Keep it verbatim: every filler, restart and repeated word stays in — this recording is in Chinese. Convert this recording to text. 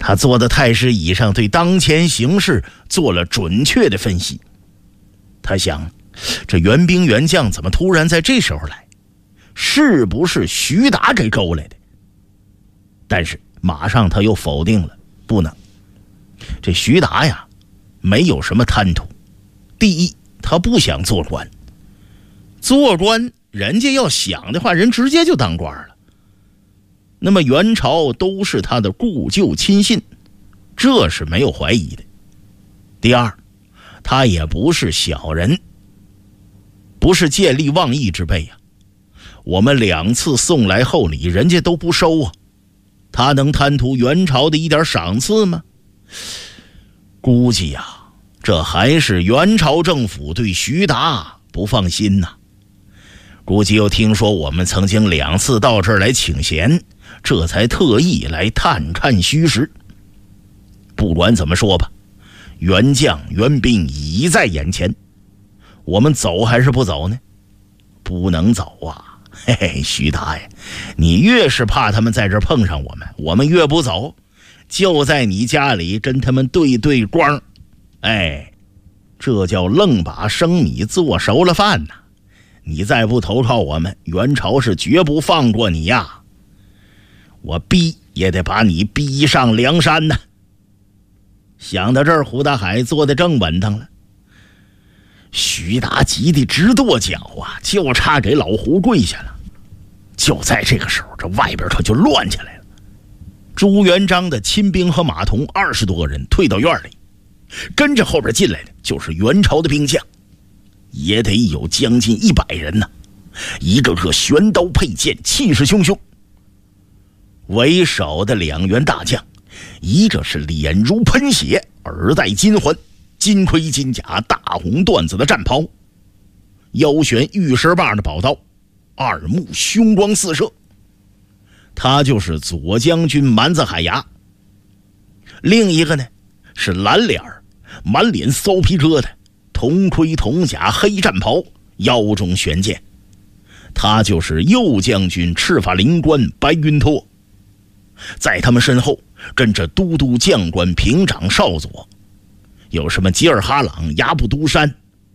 他坐在太师椅上，对当前形势做了准确的分析。他想，这援兵援将怎么突然在这时候来？是不是徐达给勾来的？但是马上他又否定了，不能。这徐达呀，没有什么贪图。第一，他不想做官。做官，人家要想的话，人直接就当官了。那么元朝都是他的故旧亲信，这是没有怀疑的。第二，他也不是小人，不是见利忘义之辈呀、啊。我们两次送来厚礼，人家都不收啊，他能贪图元朝的一点赏赐吗？估计呀、啊，这还是元朝政府对徐达不放心呐、啊。估计又听说我们曾经两次到这儿来请贤，这才特意来探看虚实。不管怎么说吧，援将援兵已在眼前，我们走还是不走呢？不能走啊！嘿嘿，徐大爷，你越是怕他们在这儿碰上我们，我们越不走，就在你家里跟他们对对光。哎，这叫愣把生米做熟了饭呐！你再不投靠我们，元朝是绝不放过你呀！我逼也得把你逼上梁山呢！想到这儿，胡大海坐得正稳当了。徐达急得直跺脚啊，就差给老胡跪下了。就在这个时候，这外边可就乱起来了。朱元璋的亲兵和马童二十多个人退到院里，跟着后边进来的就是元朝的兵将，也得有将近一百人呢，一个个悬刀佩剑，气势汹汹。为首的两员大将，一个是脸如喷血，耳戴金环，金盔金甲，大红缎子的战袍，腰悬玉石把的宝刀，二目凶光四射，他就是左将军蛮子海牙。另一个呢是蓝脸儿，满脸骚皮疙瘩，铜盔铜甲，黑战袍，腰中悬剑，他就是右将军赤发灵官白云托。在他们身后跟着都督将官平长少佐，有什么吉尔哈朗、牙布都山、